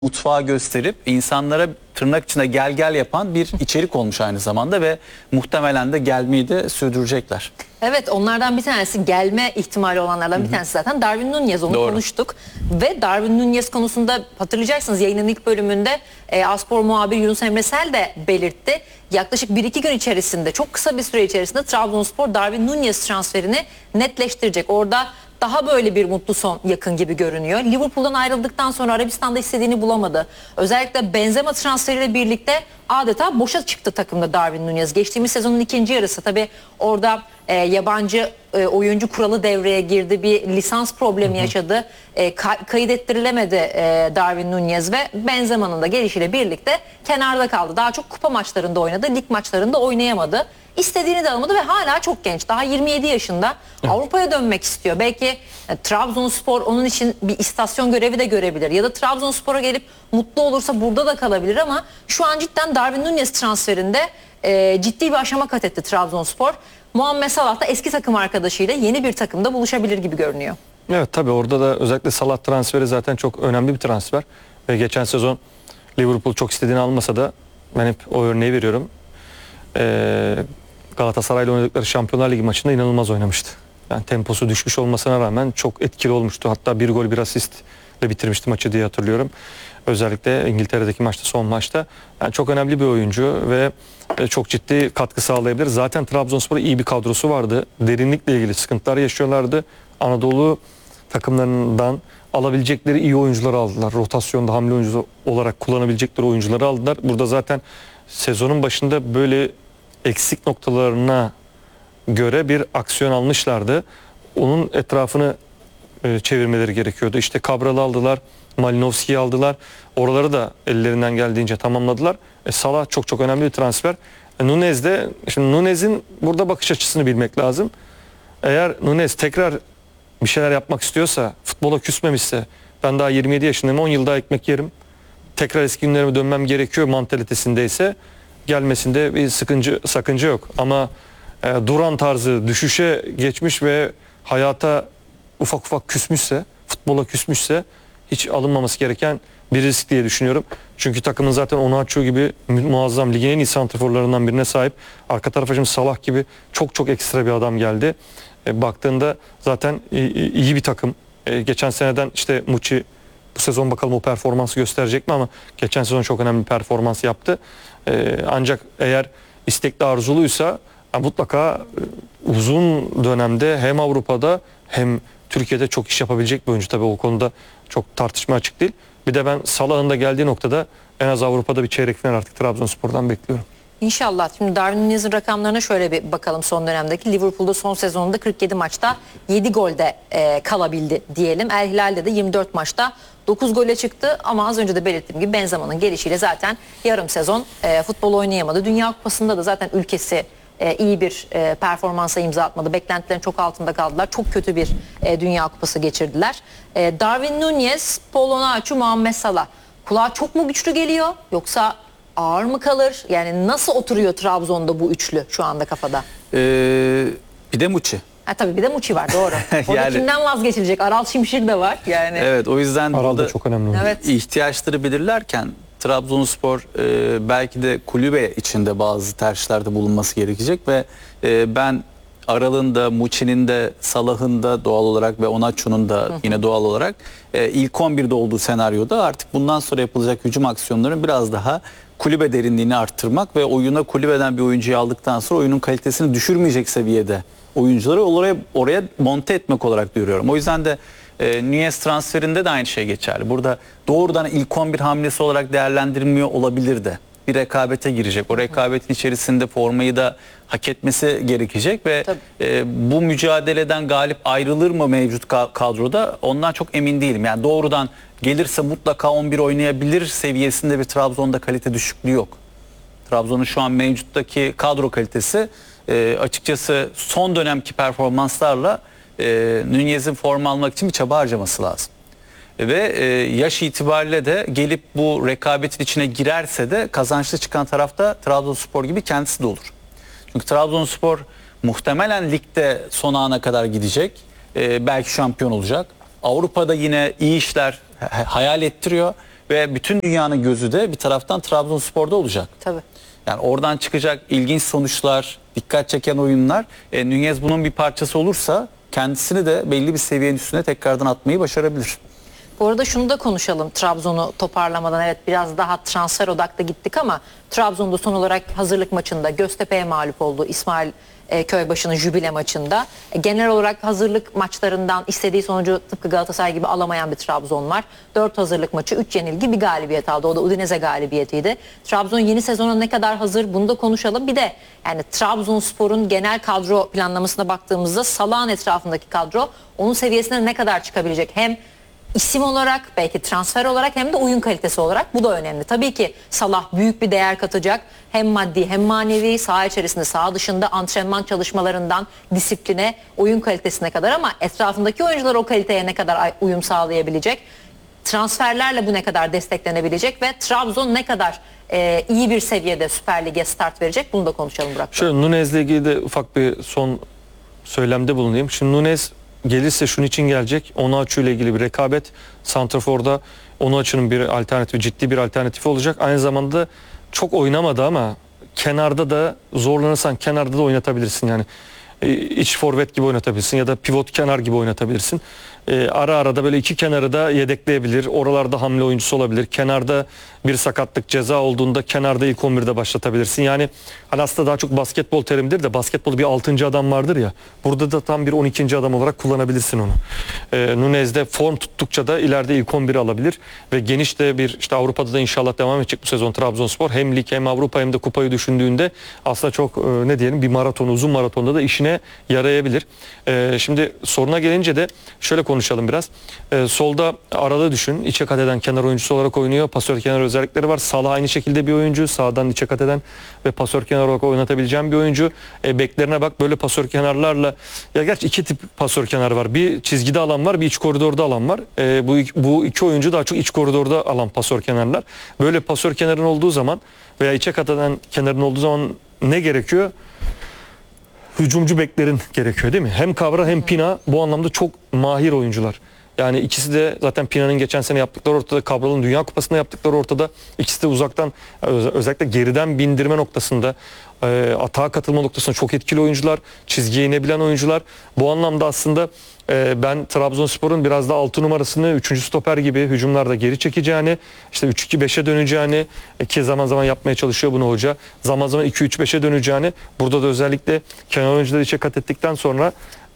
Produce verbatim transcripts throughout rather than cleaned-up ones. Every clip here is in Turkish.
mutfağı gösterip insanlara tırnak içinde gel gel yapan bir içerik olmuş aynı zamanda ve muhtemelen de gelmeyi de sürdürecekler. Evet, onlardan bir tanesi, gelme ihtimali olanlardan Hı -hı. bir tanesi zaten Darwin Núñez, onu Doğru. konuştuk. Ve Darwin Núñez konusunda hatırlayacaksınız, yayının ilk bölümünde e, Aspor muhabir Yunus Emre Sel de belirtti. Yaklaşık bir iki gün içerisinde, çok kısa bir süre içerisinde Trabzonspor Darwin Núñez transferini netleştirecek. Orada daha böyle bir mutlu son yakın gibi görünüyor. Liverpool'dan ayrıldıktan sonra Arabistan'da istediğini bulamadı. Özellikle Benzema transferiyle birlikte adeta boşa çıktı takımda Darwin Núñez. Geçtiğimiz sezonun ikinci yarısı tabii orada e, yabancı e, oyuncu kuralı devreye girdi. Bir lisans problemi yaşadı. E, ka kaydettirilemedi e, Darwin Núñez ve Benzema'nın da gelişiyle birlikte kenarda kaldı. Daha çok kupa maçlarında oynadı. Lig maçlarında oynayamadı. İstediğini de almadı ve hala çok genç. Daha yirmi yedi yaşında. Evet. Avrupa'ya dönmek istiyor. Belki e, Trabzonspor onun için bir istasyon görevi de görebilir. Ya da Trabzonspor'a gelip mutlu olursa burada da kalabilir ama şu an cidden Darwin Núñez transferinde e, ciddi bir aşama kat etti Trabzonspor. Muhammed Salah da eski takım arkadaşıyla yeni bir takımda buluşabilir gibi görünüyor. Evet, tabii orada da özellikle Salah transferi zaten çok önemli bir transfer. Ve geçen sezon Liverpool çok istediğini almasa da ben hep o örneği veriyorum. Ee, Galatasaray'la oynadıkları Şampiyonlar Ligi maçında inanılmaz oynamıştı. Yani temposu düşmüş olmasına rağmen çok etkili olmuştu. Hatta bir gol bir asistle bitirmişti maçı diye hatırlıyorum. Özellikle İngiltere'deki maçta, son maçta. Yani çok önemli bir oyuncu ve çok ciddi katkı sağlayabilir. Zaten Trabzonspor'un iyi bir kadrosu vardı. Derinlikle ilgili sıkıntılar yaşıyorlardı. Anadolu takımlarından alabilecekleri iyi oyuncuları aldılar. Rotasyonda hamle oyuncusu olarak kullanabilecekleri oyuncuları aldılar. Burada zaten sezonun başında böyle eksik noktalarına göre bir aksiyon almışlardı. Onun etrafını e, çevirmeleri gerekiyordu. İşte Cabral'ı aldılar, Malinovski'yi aldılar. Oraları da ellerinden geldiğince tamamladılar. E, Salah çok çok önemli bir transfer. E, Núñez de, şimdi Núñez'in burada bakış açısını bilmek lazım. Eğer Núñez tekrar bir şeyler yapmak istiyorsa, futbola küsmemişse, ben daha yirmi yedi yaşındayım, on yıl daha ekmek yerim, tekrar eski günlerime dönmem gerekiyor mantalitesindeyse gelmesinde bir sıkıntı, sakınca yok. Ama e, duran tarzı düşüşe geçmiş ve hayata ufak ufak küsmüşse, futbola küsmüşse hiç alınmaması gereken bir risk diye düşünüyorum. Çünkü takımın zaten Onaçu gibi muazzam, ligin en iyi santraforlarından birine sahip. Arka tarafa şimdi Salah gibi çok çok ekstra bir adam geldi. E, baktığında zaten iyi, iyi bir takım. E, geçen seneden işte Muçi bu sezon bakalım o performansı gösterecek mi, ama geçen sezon çok önemli bir performans yaptı. Ee, ancak eğer istekli, arzuluysa mutlaka uzun dönemde hem Avrupa'da hem Türkiye'de çok iş yapabilecek bir oyuncu. Tabii o konuda çok tartışma açık değil. Bir de ben Salah'ın da geldiği noktada en az Avrupa'da bir çeyrek final artık Trabzonspor'dan bekliyorum. İnşallah. Şimdi Darwin Núñez'in rakamlarına şöyle bir bakalım son dönemdeki. Liverpool'da son sezonunda kırk yedi maçta yedi golde e, kalabildi diyelim. El Hilal'de de yirmi dört maçta dokuz gole çıktı ama az önce de belirttiğim gibi Benzema'nın gelişiyle zaten yarım sezon e, futbol oynayamadı. Dünya Kupası'nda da zaten ülkesi e, iyi bir e, performansa imza atmadı. Beklentilerin çok altında kaldılar. Çok kötü bir e, Dünya Kupası geçirdiler. E, Darwin Núñez, Paul Onaçu, Muhammed Salah. Kulağa çok mu güçlü geliyor yoksa ağır mı kalır? Yani nasıl oturuyor Trabzon'da bu üçlü şu anda kafada? Ee, bir de Muçi. Ha, tabii bir de Muçi var, doğru. Orada yani, kimden vazgeçilecek? Aral Şimşir de var. Yani. Evet, o yüzden Aral da çok önemli. Evet. İhtiyaçları belirlerken Trabzonspor e, belki de kulübe içinde bazı tercihlerde bulunması gerekecek ve e, ben Aral'ın da, Muçi'nin de, Salah'ın da doğal olarak ve Onaçu'nun da yine doğal olarak e, ilk on birde olduğu senaryoda artık bundan sonra yapılacak hücum aksiyonlarının biraz daha kulübe derinliğini arttırmak ve oyuna kulübeden bir oyuncuyu aldıktan sonra oyunun kalitesini düşürmeyecek seviyede oyuncuları oraya oraya monte etmek olarak görüyorum. O yüzden de e, Núñez transferinde de aynı şey geçerli. Burada doğrudan ilk on bir hamlesi olarak değerlendirilmiyor olabilir de. Bir rekabete girecek. O rekabetin içerisinde formayı da hak etmesi gerekecek ve e, bu mücadeleden galip ayrılır mı mevcut kadroda, ondan çok emin değilim. Yani doğrudan gelirse mutlaka on bir oynayabilir seviyesinde bir Trabzon'da kalite düşüklüğü yok. Trabzon'un şu an mevcuttaki kadro kalitesi e, açıkçası son dönemki performanslarla e, Núñez'in forma almak için bir çaba harcaması lazım. Ve e, yaş itibariyle de gelip bu rekabetin içine girerse de kazançlı çıkan tarafta Trabzonspor gibi kendisi de olur. Çünkü Trabzonspor muhtemelen ligde son ana kadar gidecek. E, belki şampiyon olacak. Avrupa'da yine iyi işler hayal ettiriyor. Ve bütün dünyanın gözü de bir taraftan Trabzonspor'da olacak. Tabii. Yani oradan çıkacak ilginç sonuçlar, dikkat çeken oyunlar. E, Nunez bunun bir parçası olursa kendisini de belli bir seviyenin üstüne tekrardan atmayı başarabilir. Bu arada şunu da konuşalım Trabzon'u toparlamadan. Evet, biraz daha transfer odaklı gittik ama Trabzon'da son olarak hazırlık maçında Göztepe'ye mağlup oldu İsmail e, Köybaşı'nın jübile maçında. E, genel olarak hazırlık maçlarından istediği sonucu tıpkı Galatasaray gibi alamayan bir Trabzon var. dört hazırlık maçı, üç yenilgi, bir galibiyet aldı. O da Udinese galibiyetiydi. Trabzon yeni sezona ne kadar hazır, bunu da konuşalım. Bir de yani Trabzonspor'un genel kadro planlamasına baktığımızda Salah'ın etrafındaki kadro onun seviyesine ne kadar çıkabilecek? Hem İsim olarak, belki transfer olarak, hem de oyun kalitesi olarak bu da önemli. Tabii ki Salah büyük bir değer katacak. Hem maddi hem manevi, saha içerisinde, saha dışında antrenman çalışmalarından disipline, oyun kalitesine kadar, ama etrafındaki oyuncular o kaliteye ne kadar uyum sağlayabilecek? Transferlerle bu ne kadar desteklenebilecek ve Trabzon ne kadar e, iyi bir seviyede Süper Lig'e start verecek? Bunu da konuşalım Burak. Şöyle, Nunez'le ilgili de ufak bir son söylemde bulunayım. Şimdi Nunez gelirse şunun için gelecek. Onuachu ile ilgili bir rekabet. Santrafor'da Onuachu'nun bir alternatifi, ciddi bir alternatifi olacak. Aynı zamanda çok oynamadı ama kenarda da zorlanırsan kenarda da oynatabilirsin. Yani iç forvet gibi oynatabilirsin ya da pivot kenar gibi oynatabilirsin. E, ara ara da böyle iki kenarı da yedekleyebilir. Oralarda hamle oyuncusu olabilir. Kenarda bir sakatlık, ceza olduğunda kenarda ilk on birde başlatabilirsin. Yani hani aslında daha çok basketbol terimidir de basketbolda bir altıncı adam vardır ya. Burada da tam bir on ikinci adam olarak kullanabilirsin onu. E, Nunez'de form tuttukça da ileride ilk on biri alabilir ve geniş de bir, işte Avrupa'da da inşallah devam edecek bu sezon Trabzonspor. Hem lig hem Avrupa hem de kupayı düşündüğünde aslında çok e, ne diyelim bir maraton, uzun maratonda da işine yarayabilir. E, şimdi soruna gelince de şöyle konuşalım biraz. E, solda aralığı düşün. İçe kat eden kenar oyuncusu olarak oynuyor. Pasör kenar özellikleri var. Salah aynı şekilde bir oyuncu. Sağdan içe kat eden ve pasör kenar olarak oynatabileceğim bir oyuncu. E, beklerine bak, böyle pasör kenarlarla, ya gerçi iki tip pasör kenar var. Bir çizgide alan var, bir iç koridorda alan var. E, bu, bu iki oyuncu daha çok iç koridorda alan pasör kenarlar. Böyle pasör kenarın olduğu zaman veya içe kat eden kenarın olduğu zaman ne gerekiyor? Hücumcu beklerin gerekiyor değil mi? Hem Kavra hem Pina bu anlamda çok mahir oyuncular. Yani ikisi de zaten Pina'nın geçen sene yaptıkları ortada, Cabral'ın Dünya Kupası'nda yaptıkları ortada. İkisi de uzaktan, özellikle geriden bindirme noktasında, e, atağa katılma noktasında çok etkili oyuncular, çizgiye inebilen oyuncular. Bu anlamda aslında e, ben Trabzonspor'un biraz da altı numarasını üçüncü stoper gibi hücumlarda geri çekeceğini, işte üç iki beşe döneceğini, e, ki zaman zaman yapmaya çalışıyor bunu hoca, zaman zaman iki üç beşe döneceğini, burada da özellikle kenar oyuncuları içe kat ettikten sonra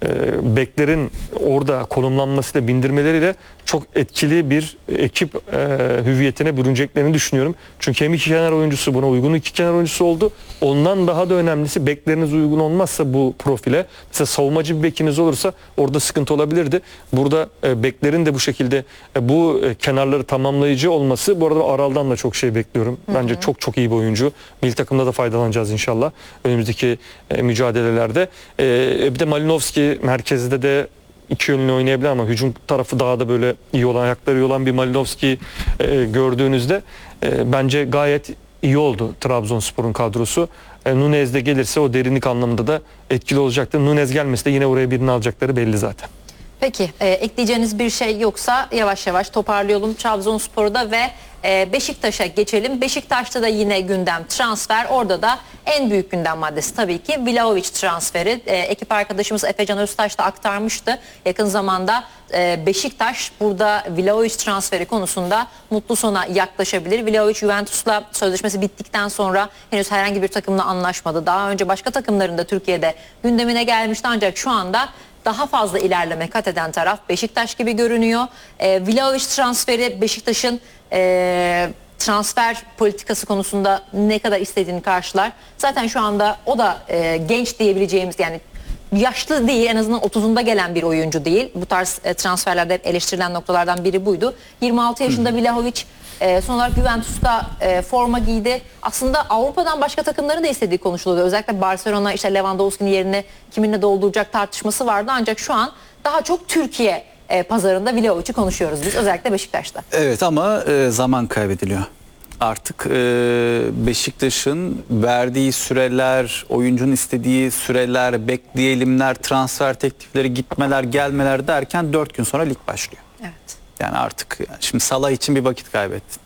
E, beklerin orada konumlanmasıyla, bindirmeleriyle çok etkili bir ekip e, hüviyetine bürüneceklerini düşünüyorum. Çünkü hem iki kenar oyuncusu, buna uygun iki kenar oyuncusu oldu. Ondan daha da önemlisi, bekleriniz uygun olmazsa bu profile, mesela savunmacı bir bekiniz olursa orada sıkıntı olabilirdi. Burada e, beklerin de bu şekilde e, bu e, kenarları tamamlayıcı olması. Bu arada Aral'dan da çok şey bekliyorum. Bence hı hı. çok çok iyi bir oyuncu. Milli takımda da faydalanacağız inşallah önümüzdeki e, mücadelelerde. E, bir de Malinovski merkezde de iki yönlü oynayabilir ama hücum tarafı daha da böyle iyi olan, ayakları iyi olan bir Malinovski e, gördüğünüzde e, bence gayet iyi oldu Trabzonspor'un kadrosu. E, Nunez de gelirse o derinlik anlamında da etkili olacaktır. Nunez gelmesi de yine oraya birini alacakları belli zaten. Peki, e, ekleyeceğiniz bir şey yoksa yavaş yavaş toparlayalım Trabzonspor'da ve e, Beşiktaş'a geçelim. Beşiktaş'ta da yine gündem transfer. Orada da en büyük gündem maddesi tabii ki Vlahovic transferi. E, ekip arkadaşımız Efecan Öztaş da aktarmıştı. Yakın zamanda e, Beşiktaş burada Vlahovic transferi konusunda mutlu sona yaklaşabilir. Vlahovic Juventus'la sözleşmesi bittikten sonra henüz herhangi bir takımla anlaşmadı. Daha önce başka takımların da Türkiye'de gündemine gelmişti, ancak şu anda daha fazla ilerleme kat eden taraf Beşiktaş gibi görünüyor. E, Vlahovic transferi Beşiktaş'ın e, transfer politikası konusunda ne kadar istediğini karşılar. Zaten şu anda o da e, genç diyebileceğimiz, yani yaşlı değil, en azından otuzunda gelen bir oyuncu değil. Bu tarz e, transferlerde hep eleştirilen noktalardan biri buydu. yirmi altı yaşında Vlahovic e, son olarak Juventus'ta e, forma giydi. Aslında Avrupa'dan başka takımların da istediği konuşuluyordu. Özellikle Barcelona işte Lewandowski'nin yerine kiminle dolduracak tartışması vardı, ancak şu an daha çok Türkiye e, pazarında Vlahovic'i konuşuyoruz biz, özellikle Beşiktaş'ta. Evet ama e, zaman kaybediliyor. Artık e, Beşiktaş'ın verdiği süreler, oyuncunun istediği süreler, bekleyelimler, transfer teklifleri, gitmeler, gelmeler derken dört gün sonra lig başlıyor. Evet. Yani artık şimdi Salah için bir vakit kaybettin.